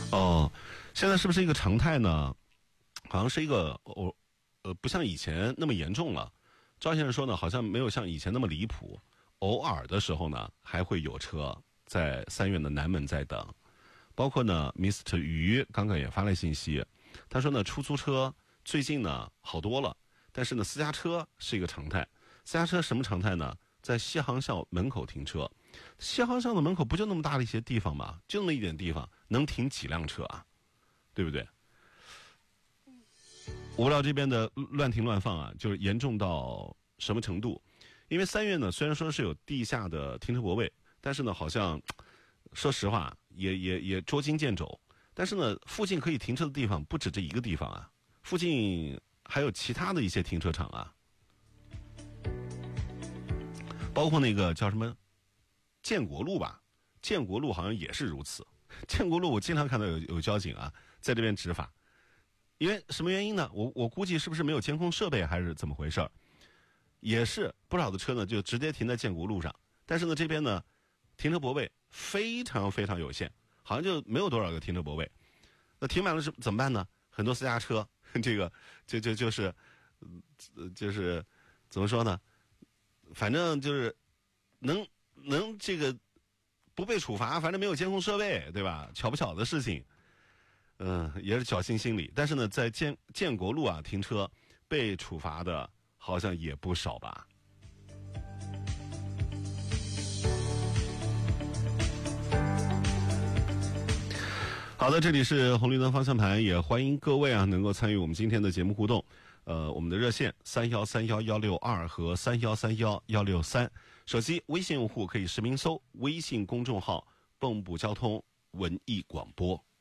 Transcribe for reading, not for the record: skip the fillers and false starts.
哦，现在是不是一个常态呢？好像是一个不像以前那么严重了。赵先生说呢，好像没有像以前那么离谱。偶尔的时候呢，还会有车在三院的南门在等。包括呢 ，Mr. 鱼刚刚也发来信息，他说呢，出租车最近呢好多了，但是呢，私家车是一个常态。私家车什么常态呢？在西航校门口停车。西航校的门口不就那么大的一些地方吗？就那么一点地方，能停几辆车啊？对不对？我不知道这边的乱停乱放啊，就是严重到什么程度？因为三院呢，虽然说是有地下的停车泊位，但是呢，好像说实话也捉襟见肘。但是呢，附近可以停车的地方不止这一个地方啊，附近还有其他的一些停车场啊，包括那个叫什么建国路吧，建国路好像也是如此。建国路我经常看到有交警啊在这边执法，因为什么原因呢？我估计是不是没有监控设备还是怎么回事？也是不少的车呢就直接停在建国路上，但是呢这边呢停车泊位非常非常有限，好像就没有多少个停车泊位。那停满了怎么办呢？很多私家车，这个就是怎么说呢？反正就是能这个不被处罚，反正没有监控设备，对吧？巧不巧的事情，也是侥幸心理。但是呢，在建国路啊停车被处罚的好像也不少吧。好的，这里是红绿灯方向盘，也欢迎各位啊能够参与我们今天的节目互动。我们的热线31311162和31311163，手机微信用户可以实名搜微信公众号“蚌埠交通文艺广播”。